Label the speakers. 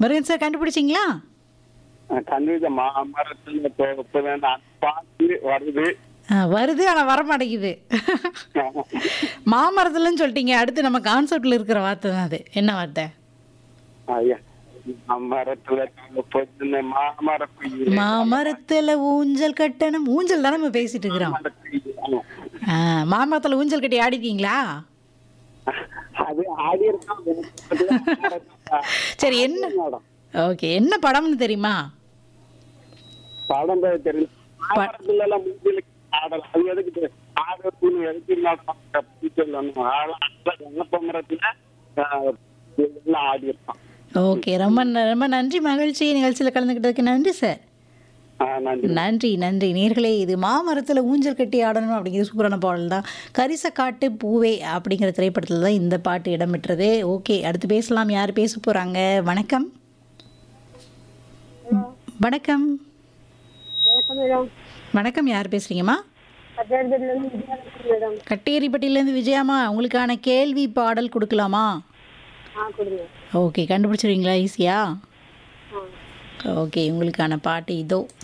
Speaker 1: Murugan sir கண்டுபிடிச்சிங்களா?
Speaker 2: கண்டிப்பா மாமரத்துல தோப்புதான் பாட்டு வருது.
Speaker 1: வருது, ஆனால் வரமாட்டேங்குது. மாமரத்துலன்னு சொல்லிட்டீங்க. அடுத்து நம்ம கான்செப்ட்ல இருக்கிற வார்த்தை தான் அது. என்ன வார்த்தை?
Speaker 2: ஐயா, மாமரத்துல தோப்புன்னு மாமரக்குயில்.
Speaker 1: மாமரத்துல ஊஞ்சல் கட்டணும். ஊஞ்சல் தானே நம்ம பேசிட்டு இருக்கிறோம். மாமரத்துல ஊஞ்சல் கட்டி ஆடிட்டீங்களா?
Speaker 2: அது ஆடி இருக்கோம்.
Speaker 1: சரி, என்ன ஓகே, என்ன படம்னு தெரியுமா?
Speaker 2: படம் தெரியல. மாமரத்துல எல்லாம் மூஞ்சிலுக்கு ஆடலாம். அது எதுக்கு ஆடுறதுன்னு எதுக்கு சொல்லணும். மரத்துல எல்லாம் ஆடி இருக்கோம்.
Speaker 1: ஓகே, ரொம்ப ரொம்ப நன்றி. மகிழ்ச்சி. நிகழ்ச்சியில் கலந்துக்கிட்டதுக்கு நன்றி சார். நன்றி நன்றி. நேர்களே, இது மாமரத்தில் ஊஞ்சல் கட்டி ஆடணும் அப்படிங்கிற சூப்பரான பாடல் தான். கரிசக்காட்டு பூவே அப்படிங்கிற திரைப்படத்தில் தான் இந்த பாட்டு இடம்பெற்றது. ஓகே, அடுத்து பேசலாம். யார் பேச போகிறாங்க? வணக்கம். வணக்கம். வணக்கம், யார் பேசுறீங்கம்மா? கட்டேரிப்பட்டியிலேருந்து விஜயாம்மா. உங்களுக்கான கேள்வி பாடல் கொடுக்கலாமா? ஓகே, கண்டுபிடிச்சிருவீங்களா ஈஸியா? ஓகே, உங்களுக்கான பாட்டு இதோ.